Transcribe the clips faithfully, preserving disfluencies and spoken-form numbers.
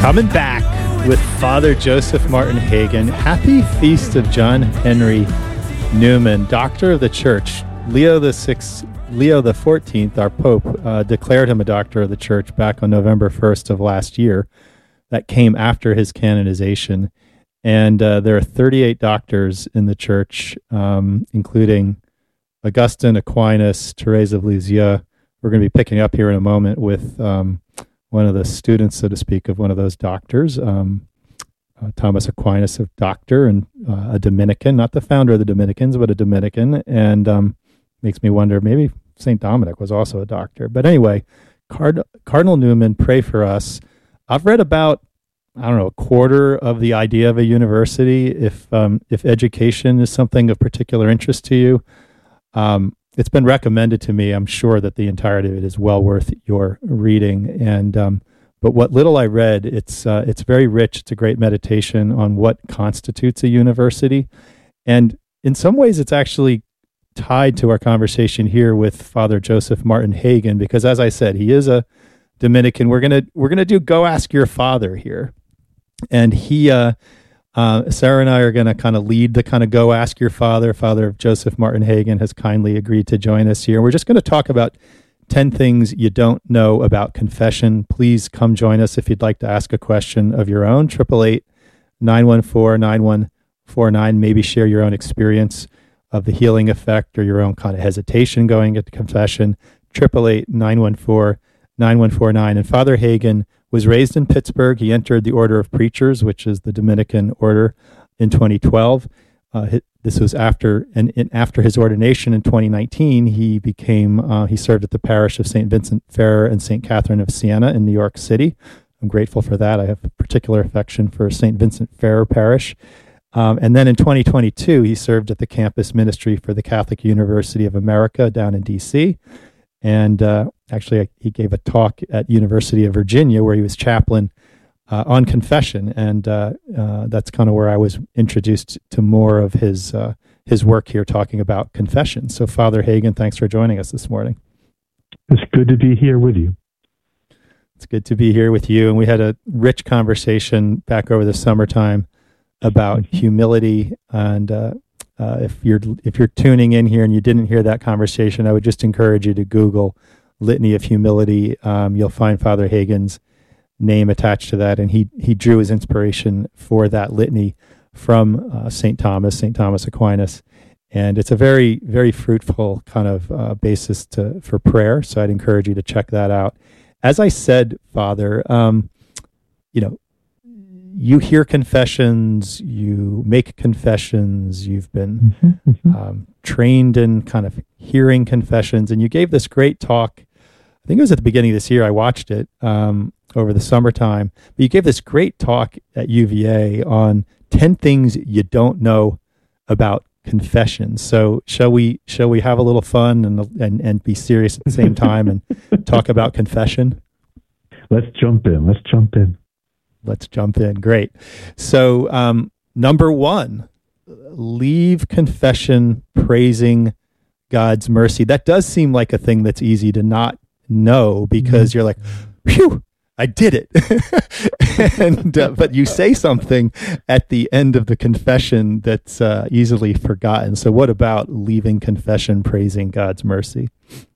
Coming back with Father Joseph Martin Hagen. Happy Feast of John Henry Newman, Doctor of the Church. Leo the Sixth, Leo the Fourteenth, our Pope, uh, declared him a Doctor of the Church back on November first of last year. That came after his canonization, and uh, there are thirty-eight doctors in the Church, um, including Augustine, Aquinas, Therese of Lisieux. We're going to be picking up here in a moment with um, one of the students, so to speak, of one of those doctors, um, uh, Thomas Aquinas, a doctor and uh, a Dominican, not the founder of the Dominicans, but a Dominican, and um, makes me wonder, maybe Saint Dominic was also a doctor. But anyway, Card- Cardinal Newman, pray for us. I've read about, I don't know, a quarter of the idea of a university. If um, if education is something of particular interest to you, um, it's been recommended to me. I'm sure that the entirety of it is well worth your reading. And um, but what little I read, it's uh, it's very rich. It's a great meditation on what constitutes a university, and in some ways, it's actually tied to our conversation here with Father Joseph Martin Hagen, because as I said, he is a Dominican. We're gonna we're gonna do Go Ask Your Father here, and he. Uh, Uh, Sarah and I are going to kind of lead the kind of Go Ask Your Father. Father Joseph Martin Hagen has kindly agreed to join us here. We're just going to talk about ten things you don't know about confession. Please come join us if you'd like to ask a question of your own. eight eight eight, nine one four, nine one four nine. Maybe share your own experience of the healing effect or your own kind of hesitation going into confession. eight eight eight, nine one four, nine one four nine. And Father Hagen was raised in Pittsburgh. He entered the Order of Preachers, which is the Dominican order, in twenty twelve. Uh, this was after and, and after his ordination in twenty nineteen. He became uh, he served at the parish of Saint Vincent Ferrer and Saint Catherine of Siena in New York City. I'm grateful for that. I have a particular affection for Saint Vincent Ferrer Parish. Um, and then in twenty twenty-two, he served at the campus ministry for the Catholic University of America down in D C. And uh, actually, he gave a talk at University of Virginia where he was chaplain uh, on confession, and uh, uh, that's kind of where I was introduced to more of his uh, his work here, talking about confession. So, Father Hagen, thanks for joining us this morning. It's good to be here with you. It's good to be here with you, and we had a rich conversation back over the summertime about humility. And uh, uh, if you're if you're tuning in here and you didn't hear that conversation, I would just encourage you to Google Litany of Humility. Um, you'll find Father Hagen's name attached to that, and he he drew his inspiration for that litany from uh, Saint Thomas, Saint Thomas Aquinas, and it's a very very fruitful kind of uh, basis to for prayer. So I'd encourage you to check that out. As I said, Father, um, you know, you hear confessions, you make confessions, you've been mm-hmm, mm-hmm. Um, trained in kind of hearing confessions, and you gave this great talk. I think it was at the beginning of this year. I watched it um, over the summertime. But you gave this great talk at U V A on ten things you don't know about confession. So shall we shall we have a little fun and and, and be serious at the same time and talk about confession? Let's jump in. Let's jump in. Let's jump in. Great. So um, number one, leave confession praising God's mercy. That does seem like a thing that's easy to not know, because mm-hmm. you're like, phew, I did it. and uh, but you say something at the end of the confession that's uh, easily forgotten. So what about leaving confession praising God's mercy?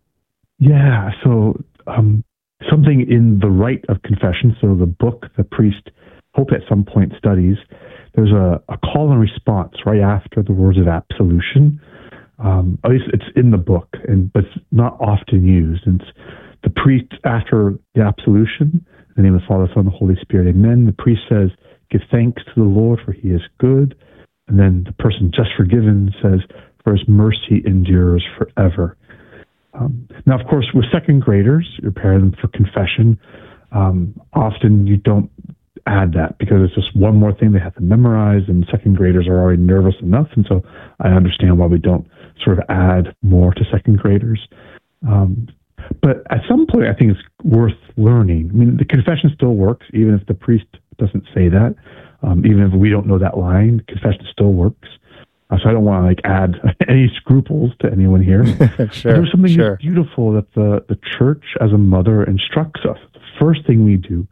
Yeah, so um, something in the rite of confession, so the book the priest hope at some point studies, there's a, a call and response right after the words of absolution. Um, at least it's in the book, and but it's not often used. And it's the priest, after the absolution, in the name of the Father, Son, and the Holy Spirit, amen, the priest says, give thanks to the Lord, for he is good. And then the person just forgiven says, for his mercy endures forever. Um, now, of course, with second graders, you prepare them for confession. Um, often you don't add that because it's just one more thing they have to memorize, and second graders are already nervous enough. And so I understand why we don't sort of add more to second graders. Um, but at some point, I think it's worth learning. I mean, the confession still works, even if the priest doesn't say that. Um, even if we don't know that line, confession still works. Uh, so I don't want to like add any scruples to anyone here. sure, There's something sure. beautiful that the, the church as a mother instructs us. The first thing we do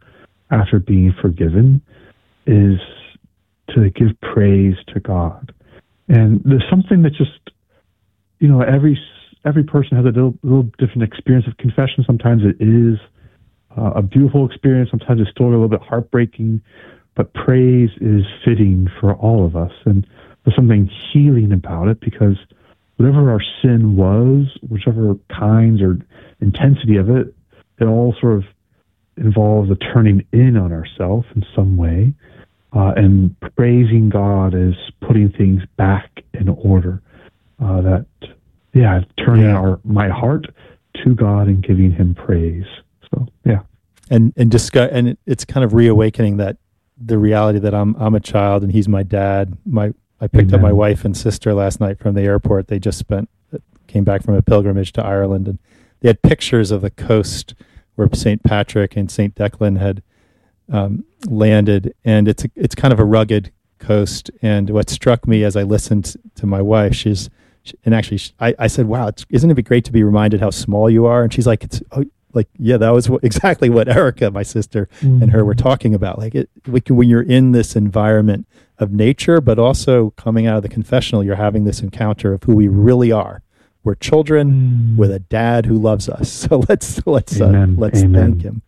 after being forgiven is to give praise to God. And there's something that just, you know, every every person has a little, little different experience of confession. Sometimes it is uh, a beautiful experience. Sometimes it's still a little bit heartbreaking. But praise is fitting for all of us. And there's something healing about it, because whatever our sin was, whichever kinds or intensity of it, it all sort of involves a turning in on ourselves in some way. Uh, and praising God is putting things back in order. Uh, that, yeah, turning yeah. our my heart to God and giving Him praise. So, yeah. And and discuss, and it, it's kind of reawakening that the reality that I'm I'm a child and He's my dad. My I picked Amen. up my wife and sister last night from the airport. They just spent came back from a pilgrimage to Ireland, and they had pictures of the coast where Saint Patrick and Saint Declan had um, landed, and it's a, it's kind of a rugged coast. And what struck me as I listened to my wife, she's she, and actually she, I, I said, "Wow, it's, isn't it great to be reminded how small you are?" And she's like, "It's oh, like yeah, that was what, exactly what Erica, my sister, mm-hmm. and her were talking about. Like it, we can, when you're in this environment of nature, but also coming out of the confessional, you're having this encounter of who we really are. We're children mm. with a dad who loves us. So let's let's uh, let's Amen. thank Him."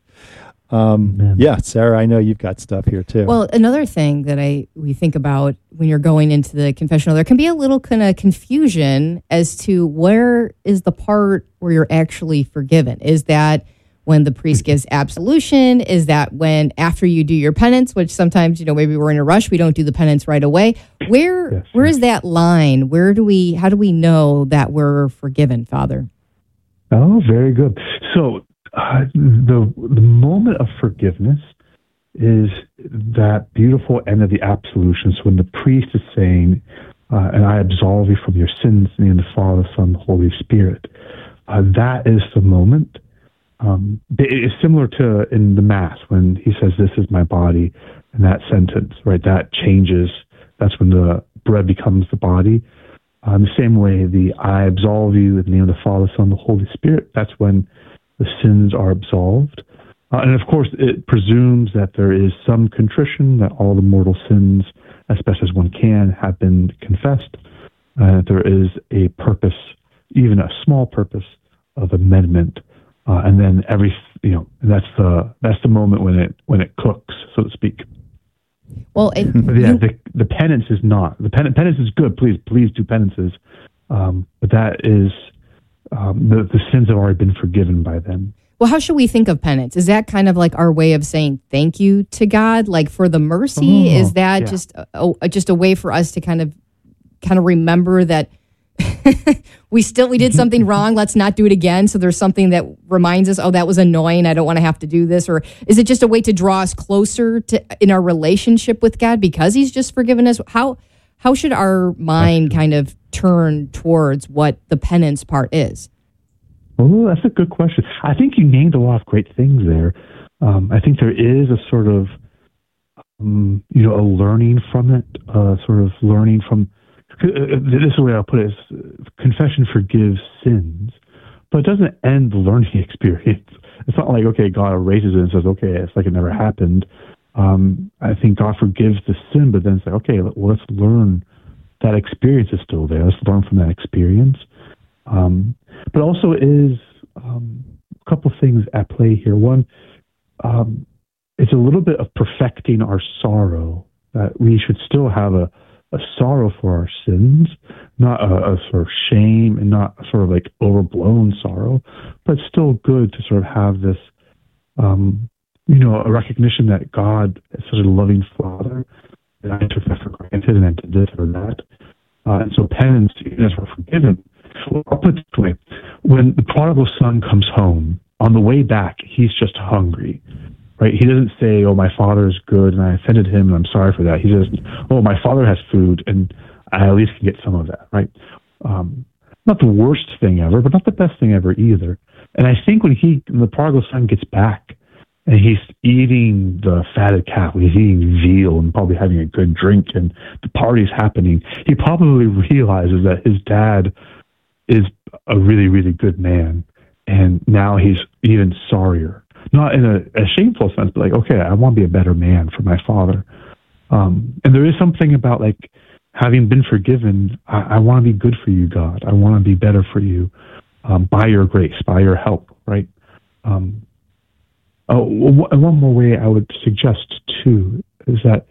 Um, yeah, Sarah, I know you've got stuff here too. Well, another thing that I we think about when you're going into the confessional, there can be a little kind of confusion as to where is the part where you're actually forgiven. Is that when the priest gives absolution? Is that when after you do your penance, which sometimes, you know, maybe we're in a rush, we don't do the penance right away. Where yes, where yes. is that line? Where do we how do we know that we're forgiven, Father? Oh, very good. So uh, the the moment of forgiveness is that beautiful end of the absolution. So when the priest is saying, uh, and I absolve you from your sins in the name of the Father, Son, Holy Spirit, uh, that is the moment. Um, it's similar to in the Mass when he says, "This is my body," and that sentence, right, that changes. That's when the bread becomes the body. Uh, in the same way, the "I absolve you in the name of the Father, Son, the Holy Spirit," that's when the sins are absolved. Uh, and of course, it presumes that there is some contrition, that all the mortal sins, as best as one can, have been confessed. Uh, there is a purpose, even a small purpose, of amendment. Uh, and then every, you know, that's the that's the moment when it when it cooks, so to speak. Well, it, but yeah, the, the penance is not the pen, penance is good. Please, please do penances, um, but that is um, the the sins have already been forgiven by them. Well, how should we think of penance? Is that kind of like our way of saying thank you to God, like for the mercy? Oh, is that yeah. just a, a, just a way for us to kind of kind of remember that? we still we did something wrong, let's not do it again, so there's something that reminds us, oh, that was annoying, I don't want to have to do this? Or is it just a way to draw us closer to in our relationship with God because He's just forgiven us? How how should our mind kind of turn towards what the penance part is? Oh, that's a good question. I think you named a lot of great things there. um, I think there is a sort of um, you know a learning from it, uh, sort of learning from this is the way I'll put it, is confession forgives sins, but it doesn't end the learning experience. It's not like, okay, God erases it and says, okay, it's like it never happened. Um, I think God forgives the sin, but then it's like, okay, well, let's learn that experience is still there. Let's learn from that experience. Um, but also is um, a couple things at play here. One, um, it's a little bit of perfecting our sorrow, that we should still have a a sorrow for our sins, not a, a sort of shame and not a sort of like overblown sorrow, but still good to sort of have this, um, you know, a recognition that God is such a loving Father, that I took that for granted and I did this or that. Uh, and so penance, even as we're forgiven, I'll put it this way, when the prodigal son comes home, on the way back, he's just hungry. Right? He doesn't say, oh, my father is good and I offended him and I'm sorry for that. He says, oh, my father has food and I at least can get some of that, right? Um, not the worst thing ever, but not the best thing ever either. And I think when he, when the prodigal son gets back and he's eating the fatted calf, he's eating veal and probably having a good drink and the party's happening, he probably realizes that his dad is a really, really good man. And now he's even sorrier. not in a, a shameful sense, but like, okay, I want to be a better man for my father. Um, and there is something about like having been forgiven. I, I want to be good for you, God. I want to be better for you um, by your grace, by your help, right? Um, oh, one more way I would suggest too is that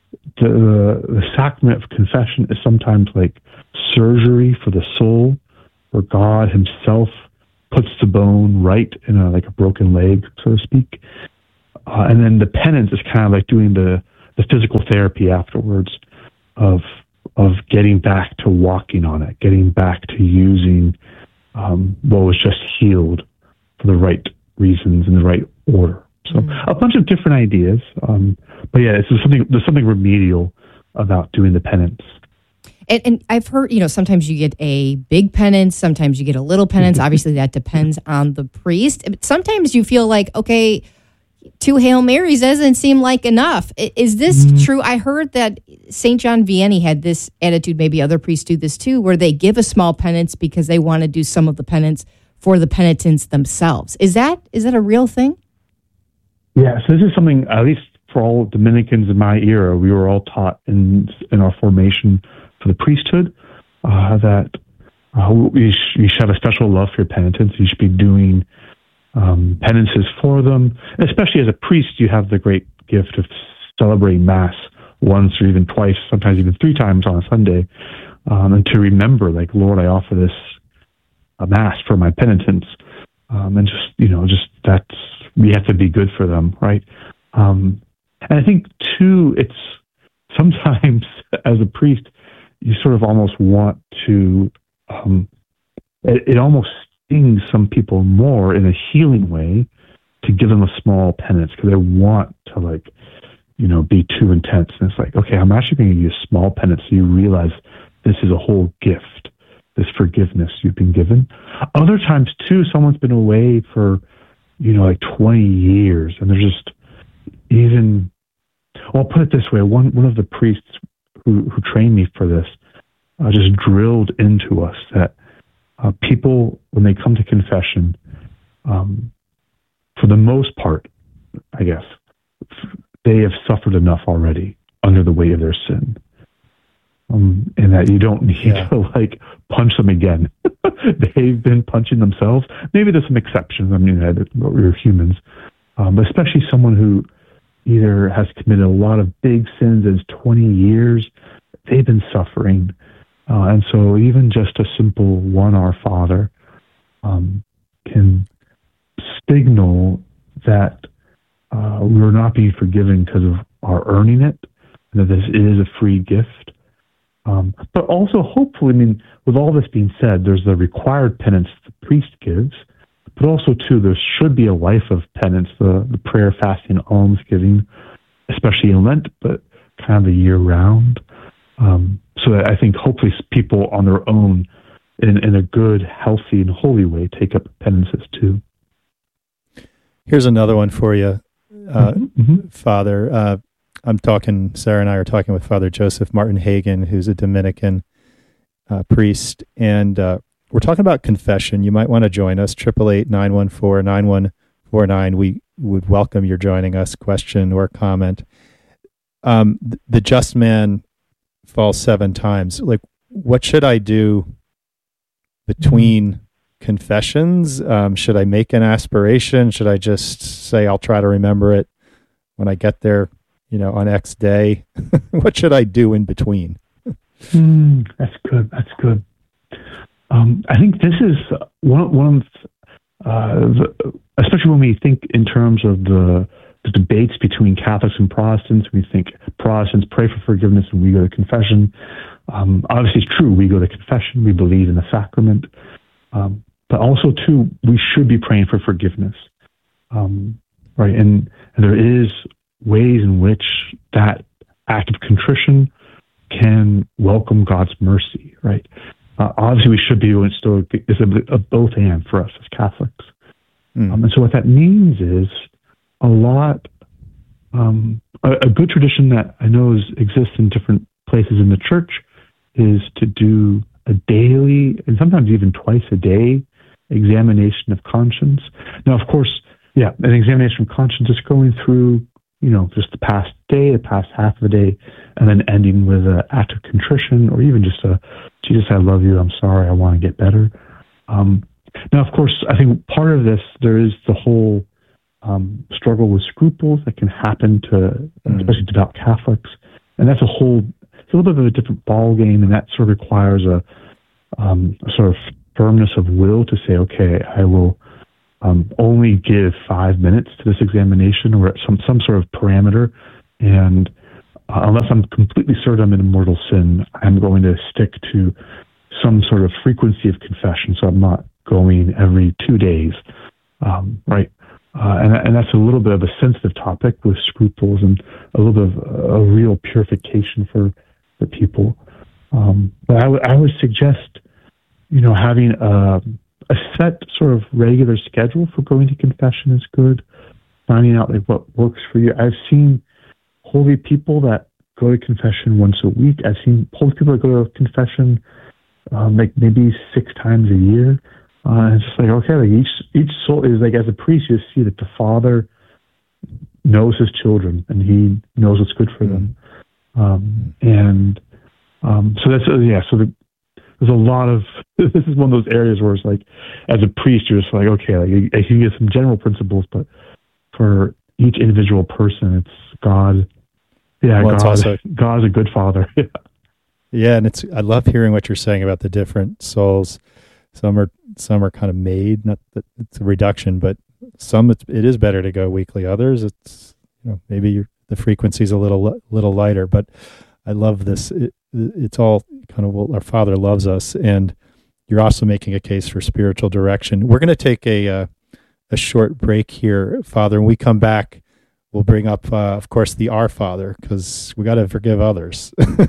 the, the sacrament of confession is sometimes like surgery for the soul, where God himself puts the bone right in a, like a broken leg, so to speak. Uh, and then the penance is kind of like doing the, the physical therapy afterwards of of getting back to walking on it, getting back to using um, what was just healed for the right reasons in the right order. So mm. a bunch of different ideas. Um, but yeah, it's something, there's something remedial about doing the penance. And, and I've heard, you know, sometimes you get a big penance, sometimes you get a little penance. Obviously, that depends on the priest. But sometimes you feel like, okay, two Hail Marys doesn't seem like enough. Is this mm-hmm. true? I heard that Saint John Vianney had this attitude, maybe other priests do this too, where they give a small penance because they want to do some of the penance for the penitents themselves. Is that is that a real thing? Yeah, so this is something, at least for all Dominicans in my era, we were all taught in in our formation for the priesthood, uh, that uh, we, sh- you should have a special love for your penitents. You should be doing um, penances for them. And especially as a priest, you have the great gift of celebrating Mass once or even twice, sometimes even three times on a Sunday, um, and to remember, like, Lord, I offer this a Mass for my penitents. Um, and just, you know, just that's, we have to be good for them, right? Um, and I think, too, it's sometimes as a priest, you sort of almost want to, um, it, it almost stings some people more in a healing way to give them a small penance because they want to, like, you know, be too intense. And it's like, okay, I'm actually going to give you a small penance so you realize this is a whole gift, this forgiveness you've been given. Other times, too, someone's been away for, you know, like twenty years, and they're just even, well, I'll put it this way. One, one of the priests who, who trained me for this uh, just drilled into us that uh, people, when they come to confession, um, for the most part, I guess, they have suffered enough already under the weight of their sin. Um, and that you don't need yeah. to, like, punch them again. They've been punching themselves. Maybe there's some exceptions. I mean, we're humans. Um, but especially someone who either has committed a lot of big sins as twenty years, they've been suffering. Uh, and so even just a simple one Our Father um, can signal that uh, we're not being forgiven because of our earning it, and that this is a free gift. Um, but also, hopefully, I mean, with all this being said, there's the required penance the priest gives, but also, too, there should be a life of penance, the, the prayer, fasting, almsgiving, especially in Lent, but kind of the year round. Um, so that I think hopefully people on their own, in, in a good, healthy, and holy way, take up penances, too. Here's another one for you, uh, mm-hmm, mm-hmm. Father. Uh, I'm talking, Sarah and I are talking with Father Joseph Martin Hagen, who's a Dominican uh, priest, and uh, we're talking about confession. You might want to join us, eight eight eight, nine one four, nine one four nine. We would welcome your joining us, question or comment. Um, the just man falls seven times. Like, what should I do between confessions? Um, should I make an aspiration? Should I just say, I'll try to remember it when I get there, you know, on X day? What should I do in between? Mm, that's good. That's good. Um, I think this is one, one of, uh, the, especially when we think in terms of the, the debates between Catholics and Protestants. We think Protestants pray for forgiveness and we go to confession. Um, obviously, it's true. We go to confession. We believe in the sacrament. Um, but also, too, we should be praying for forgiveness. Um, right? And, and there is ways in which that act of contrition can welcome God's mercy, right? Uh, obviously, we should be doing still. It's a, a both and for us as Catholics. Mm. Um, and so what that means is a lot, um, a, a good tradition that I know is, exists in different places in the church is to do a daily, and sometimes even twice a day, examination of conscience. Now, of course, yeah, an examination of conscience, just going through, you know, just the past day, the past half of the day, and then ending with an act of contrition, or even just a, Jesus, I love you, I'm sorry, I want to get better. Um, now, of course, I think part of this, there is the whole um, struggle with scruples that can happen to, mm-hmm. especially devout Catholics, and that's a whole, it's a little bit of a different ball game, and that sort of requires a, um, a sort of firmness of will to say, okay, I will um, only give five minutes to this examination, or some some sort of parameter, and uh, unless I'm completely certain I'm in a mortal sin, I'm going to stick to some sort of frequency of confession, so I'm not going every two days, um, right? Uh, and, and that's a little bit of a sensitive topic with scruples and a little bit of a real purification for the people. Um, but I, w- I would suggest, you know, having a, a set sort of regular schedule for going to confession is good. Finding out like what works for you. I've seen holy people that go to confession once a week. I've seen holy people that go to confession um, like maybe six times a year. Uh, it's just like, okay, like each each soul is like, as a priest, you see that the Father knows his children and he knows what's good for them. Um, and um, so that's, uh, yeah, so the, there's a lot of, this is one of those areas where it's like, as a priest, you're just like, okay, like, I can get some general principles, but for each individual person, it's God. Yeah, well, God, also, God is a good Father. Yeah, and it's, I love hearing what you're saying about the different souls. Some are some are kind of made, not that it's a reduction, but some it's, it is better to go weekly. Others, it's, you know, maybe you're, the frequency's a little little lighter. But I love this. It, it's all kind of, well, our Father loves us, and you're also making a case for spiritual direction. We're going to take a uh, a short break here, Father. When we come back, we'll bring up, uh, of course, the Our Father, because we got to forgive others.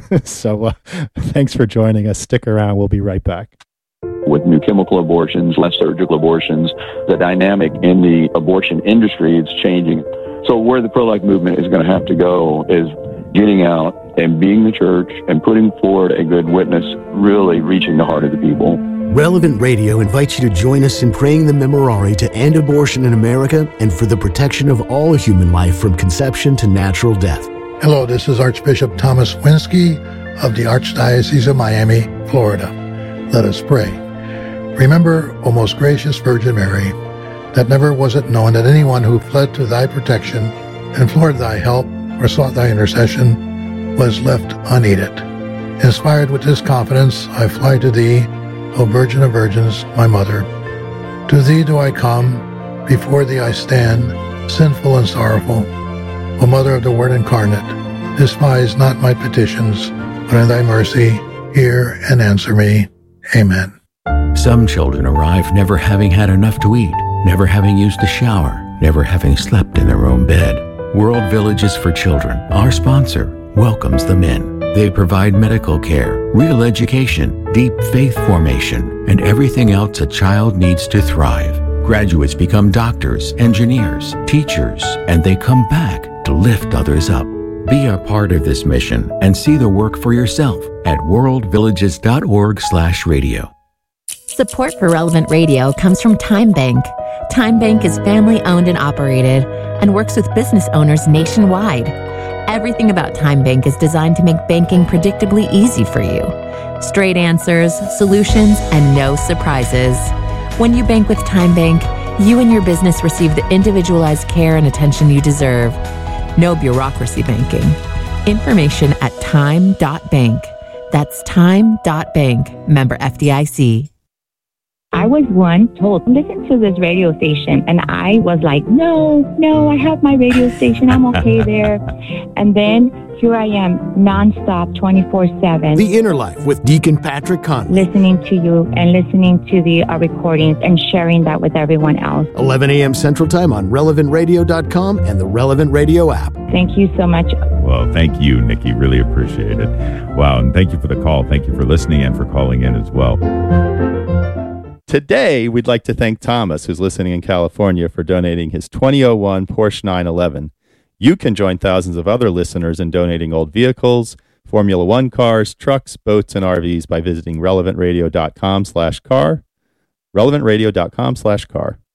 So uh, thanks for joining us. Stick around. We'll be right back. With new chemical abortions, less surgical abortions, the dynamic in the abortion industry is changing. So where the pro-life movement is going to have to go is getting out and being the church and putting forward a good witness, really reaching the heart of the people. Relevant Radio invites you to join us in praying the Memorare to end abortion in America and for the protection of all human life from conception to natural death. Hello, this is Archbishop Thomas Winsky of the Archdiocese of Miami, Florida. Let us pray. Remember, O most gracious Virgin Mary, that never was it known that anyone who fled to thy protection, implored thy help, or sought thy intercession, was left unaided. Inspired with this confidence, I fly to thee, O Virgin of Virgins, my Mother. To thee do I come, before thee I stand, sinful and sorrowful. O Mother of the Word incarnate, despise not my petitions, but in thy mercy hear and answer me. Amen. Some children arrive never having had enough to eat, never having used a shower, never having slept in their own bed. World Villages for Children, our sponsor, welcomes them in. They provide medical care, real education, deep faith formation, and everything else a child needs to thrive. Graduates become doctors, engineers, teachers, and they come back to lift others up. Be a part of this mission and see the work for yourself at worldvillages.org slash radio. Support for Relevant Radio comes from Time Bank. Time Bank is family-owned and operated and works with business owners nationwide. Everything about Time Bank is designed to make banking predictably easy for you. Straight answers, solutions, and no surprises. When you bank with Time Bank, you and your business receive the individualized care and attention you deserve. No bureaucracy banking. Information at time dot bank. That's time dot bank. Member F D I C. I was once told, listen to this radio station. And I was like, no, no, I have my radio station. I'm okay there. And then here I am, nonstop, twenty-four seven. The Inner Life with Deacon Patrick Conley. Listening to you and listening to the uh, recordings and sharing that with everyone else. eleven a.m. Central Time on relevant radio dot com and the Relevant Radio app. Thank you so much. Well, thank you, Nikki. Really appreciate it. Wow, and thank you for the call. Thank you for listening and for calling in as well. Today, we'd like to thank Thomas, who's listening in California, for donating his twenty oh one Porsche nine eleven. You can join thousands of other listeners in donating old vehicles, Formula One cars, trucks, boats, and R Vs by visiting relevant radio dot com slash car, relevant radio dot com slash car.